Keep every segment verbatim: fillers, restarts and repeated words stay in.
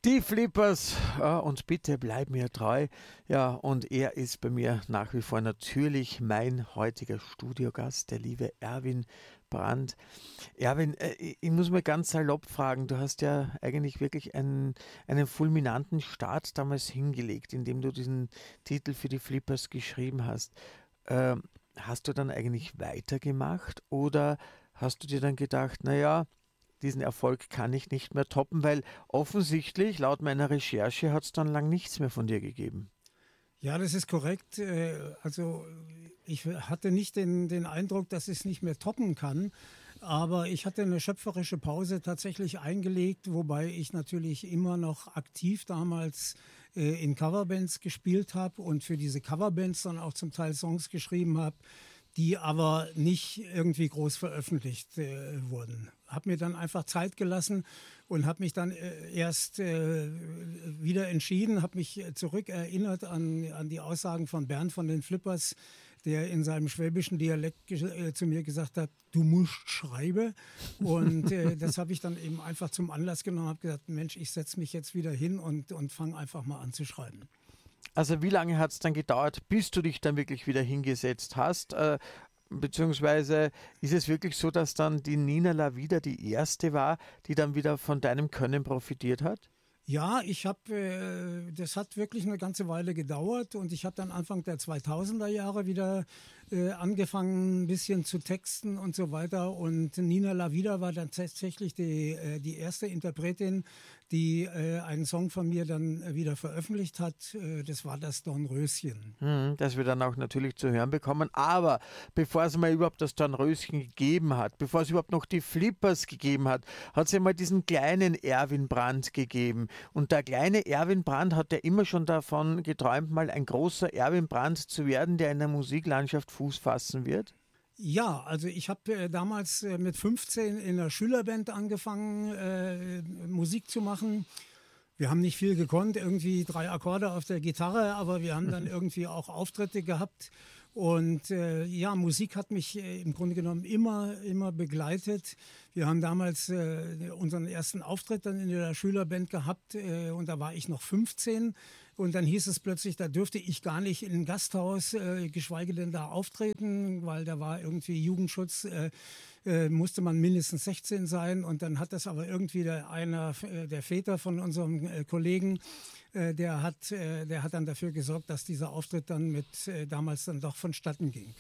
Die Flippers, äh, und bitte bleib mir treu. Ja, und er ist bei mir nach wie vor natürlich mein heutiger Studiogast, der liebe Erwin Brandt. Erwin, äh, ich ich muss mal ganz salopp fragen, du hast ja eigentlich wirklich einen, einen fulminanten Start damals hingelegt, indem du diesen Titel für die Flippers geschrieben hast. Ähm, Hast du dann eigentlich weitergemacht oder hast du dir dann gedacht, naja, diesen Erfolg kann ich nicht mehr toppen, weil offensichtlich, laut meiner Recherche, hat es dann lang nichts mehr von dir gegeben. Ja, das ist korrekt. Äh, Also ich hatte nicht den, den Eindruck, dass ich es nicht mehr toppen kann, aber ich hatte eine schöpferische Pause tatsächlich eingelegt, wobei ich natürlich immer noch aktiv damals äh, in Coverbands gespielt habe und für diese Coverbands dann auch zum Teil Songs geschrieben habe, die aber nicht irgendwie groß veröffentlicht äh, wurden. Habe mir dann einfach Zeit gelassen und habe mich dann äh, erst äh, wieder entschieden, habe mich zurückerinnert an, an die Aussagen von Bernd von den Flippers, der in seinem schwäbischen Dialekt äh, zu mir gesagt hat, du musst schreiben. Und äh, das habe ich dann eben einfach zum Anlass genommen, habe gesagt, Mensch, ich setze mich jetzt wieder hin und, und fange einfach mal an zu schreiben. Also wie lange hat es dann gedauert, bis du dich dann wirklich wieder hingesetzt hast? Äh, beziehungsweise ist es wirklich so, dass dann die Nina Lavida die erste war, die dann wieder von deinem Können profitiert hat? Ja, ich habe, äh, das hat wirklich eine ganze Weile gedauert und ich habe dann Anfang der zweitausender Jahre wieder äh, angefangen, ein bisschen zu texten und so weiter. Und Nina Lavida war dann tatsächlich die, äh, die erste Interpretin, die äh, einen Song von mir dann äh, wieder veröffentlicht hat. Äh, das war das Dornröschen. Mhm, das wir dann auch natürlich zu hören bekommen. Aber bevor es mal überhaupt das Dornröschen gegeben hat, bevor es überhaupt noch die Flippers gegeben hat, hat es ja mal diesen kleinen Erwin Brandt gegeben. Und der kleine Erwin Brandt hat ja immer schon davon geträumt, mal ein großer Erwin Brandt zu werden, der in der Musiklandschaft Fuß fassen wird. Ja, also ich habe äh, damals äh, mit fünfzehn in einer Schülerband angefangen, äh, Musik zu machen. Wir haben nicht viel gekonnt, irgendwie drei Akkorde auf der Gitarre, aber wir haben dann irgendwie auch Auftritte gehabt. Und äh, ja, Musik hat mich äh, im Grunde genommen immer, immer begleitet. Wir haben damals äh, unseren ersten Auftritt dann in der Schülerband gehabt äh, und da war ich noch fünfzehn. Und dann hieß es plötzlich, da dürfte ich gar nicht in ein Gasthaus, äh, geschweige denn da auftreten, weil da war irgendwie Jugendschutz. Äh, äh, musste man mindestens sechzehn sein und dann hat das aber irgendwie der, einer äh, der Väter von unserem äh, Kollegen, äh, der hat, äh, der hat dann dafür gesorgt, dass dieser Auftritt dann mit äh, damals dann doch vonstatten ging.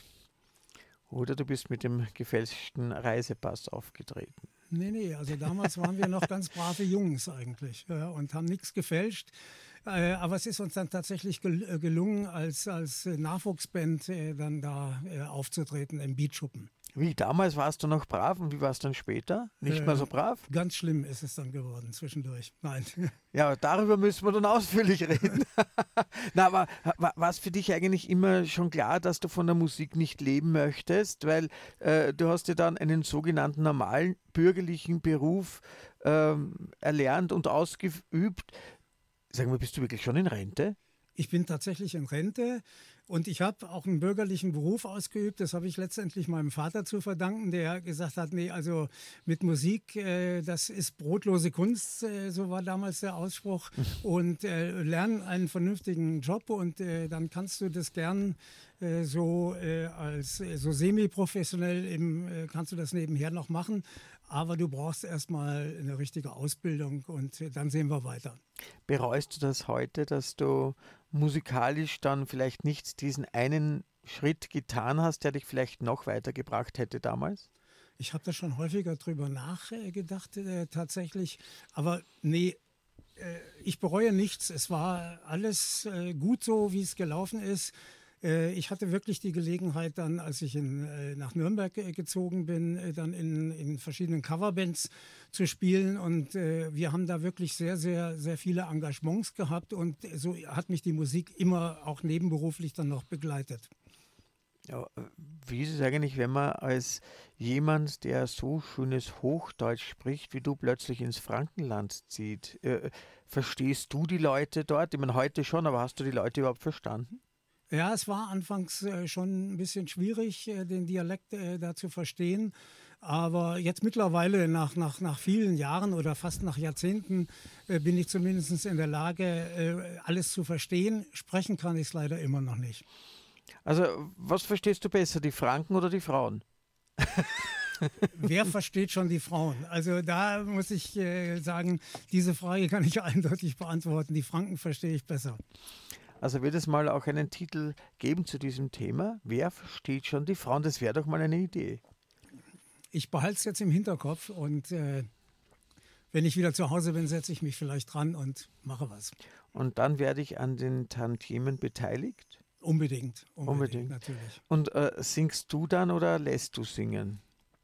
Oder du bist mit dem gefälschten Reisepass aufgetreten. Nee, nee, also damals waren wir noch ganz brave Jungs eigentlich ja, und haben nichts gefälscht. Äh, aber es ist uns dann tatsächlich gel äh, gelungen, als, als Nachwuchsband äh, dann da äh, aufzutreten im Beatschuppen. Wie, damals warst du noch brav und wie warst du dann später? Nicht mehr Äh, so brav? Ganz schlimm ist es dann geworden zwischendurch. Nein. Ja, darüber müssen wir dann ausführlich reden. Na, aber war es für dich eigentlich immer schon klar, dass du von der Musik nicht leben möchtest? Weil äh, du hast ja dann einen sogenannten normalen bürgerlichen Beruf ähm, erlernt und ausgeübt. Sag mal, bist du wirklich schon in Rente? Ich bin tatsächlich in Rente und ich habe auch einen bürgerlichen Beruf ausgeübt. Das habe ich letztendlich meinem Vater zu verdanken, der gesagt hat, nee, also mit Musik, äh, das ist brotlose Kunst, äh, so war damals der Ausspruch. Und äh, lern einen vernünftigen Job und äh, dann kannst du das gern äh, so äh, als äh, so semi-professionell eben, äh, kannst du das nebenher noch machen. Aber du brauchst erstmal eine richtige Ausbildung und äh, dann sehen wir weiter. Bereust du das heute, dass du musikalisch dann vielleicht nicht diesen einen Schritt getan hast, der dich vielleicht noch weitergebracht hätte damals? Ich habe da schon häufiger drüber nachgedacht, äh, tatsächlich. Aber nee, äh, ich bereue nichts. Es war alles äh, gut so, wie es gelaufen ist. Äh, ich hatte wirklich die Gelegenheit dann, als ich in, äh, nach Nürnberg äh, gezogen bin, äh, dann in, in verschiedenen Coverbands zu spielen. Und äh, wir haben da wirklich sehr, sehr, sehr viele Engagements gehabt. Und so hat mich die Musik immer auch nebenberuflich dann noch begleitet. Ja, äh, wie ist es eigentlich, wenn man als jemand, der so schönes Hochdeutsch spricht, wie du plötzlich ins Frankenland zieht? Äh, verstehst du die Leute dort? Ich meine, heute schon, aber hast du die Leute überhaupt verstanden? Ja, es war anfangs äh, schon ein bisschen schwierig, äh, den Dialekt äh, da zu verstehen. Aber jetzt mittlerweile, nach, nach, nach vielen Jahren oder fast nach Jahrzehnten, äh, bin ich zumindest in der Lage, äh, alles zu verstehen. Sprechen kann ich es leider immer noch nicht. Also, was verstehst du besser, die Franken oder die Frauen? Wer versteht schon die Frauen? Also da muss ich äh, sagen, diese Frage kann ich eindeutig beantworten. Die Franken verstehe ich besser. Also wird es mal auch einen Titel geben zu diesem Thema? Wer versteht schon die Frauen? Das wäre doch mal eine Idee. Ich behalte es jetzt im Hinterkopf und äh, wenn ich wieder zu Hause bin, setze ich mich vielleicht dran und mache was. Und dann werde ich an den Tantiemen beteiligt? Unbedingt, unbedingt, Unbedingt. natürlich. Und äh, singst du dann oder lässt du singen?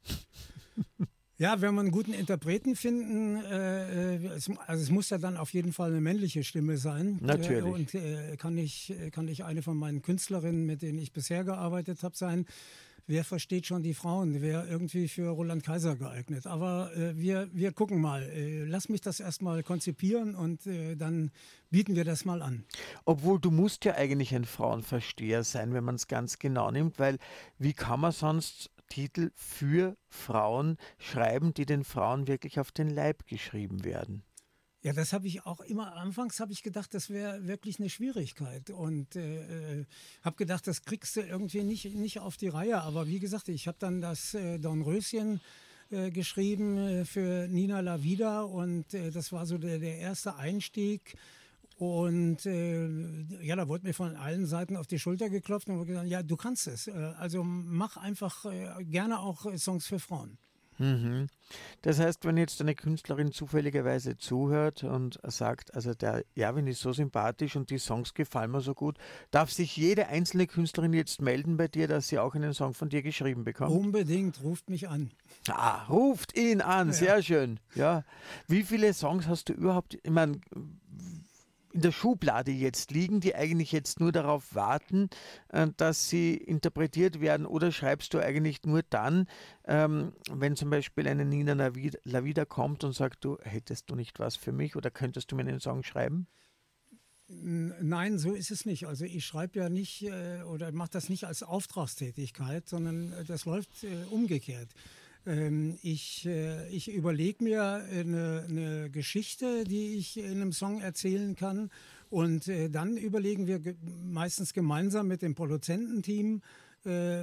Ja, wenn wir einen guten Interpreten finden, äh, äh, es, also es muss ja dann auf jeden Fall eine männliche Stimme sein. Natürlich. Äh, und äh, kann, ich, kann ich eine von meinen Künstlerinnen, mit denen ich bisher gearbeitet habe, sein. Wer versteht schon die Frauen? Wäre irgendwie für Roland Kaiser geeignet. Aber äh, wir, wir gucken mal. Äh, lass mich das erstmal konzipieren und äh, dann bieten wir das mal an. Obwohl du musst ja eigentlich ein Frauenversteher sein, wenn man es ganz genau nimmt, weil wie kann man sonst Titel für Frauen schreiben, die den Frauen wirklich auf den Leib geschrieben werden? Ja, das habe ich auch immer, anfangs habe ich gedacht, das wäre wirklich eine Schwierigkeit und äh, habe gedacht, das kriegst du irgendwie nicht, nicht auf die Reihe. Aber wie gesagt, ich habe dann das äh, Dornröschen äh, geschrieben äh, für Nina La Vida und äh, das war so der, der erste Einstieg. Und äh, ja, da wurde mir von allen Seiten auf die Schulter geklopft und wurde gesagt, ja, du kannst es. Äh, also mach einfach äh, gerne auch äh, Songs für Frauen. Mhm. Das heißt, wenn jetzt eine Künstlerin zufälligerweise zuhört und sagt, also der Erwin ist so sympathisch und die Songs gefallen mir so gut, darf sich jede einzelne Künstlerin jetzt melden bei dir, dass sie auch einen Song von dir geschrieben bekommt? Unbedingt, ruft mich an. Ah, ruft ihn an, Ja. sehr schön. Ja. Wie viele Songs hast du überhaupt, ich meine, in der Schublade jetzt liegen, die eigentlich jetzt nur darauf warten, äh, dass sie interpretiert werden? Oder schreibst du eigentlich nur dann, ähm, wenn zum Beispiel eine Nina La Vida, La Vida kommt und sagt, du hättest du nicht was für mich oder könntest du mir einen Song schreiben? N- Nein, so ist es nicht. Also ich schreibe ja nicht äh, oder mache das nicht als Auftragstätigkeit, sondern äh, das läuft äh, umgekehrt. Ähm, ich äh, ich überlege mir eine, eine Geschichte, die ich in einem Song erzählen kann. Und äh, dann überlegen wir ge meistens gemeinsam mit dem Produzententeam, äh,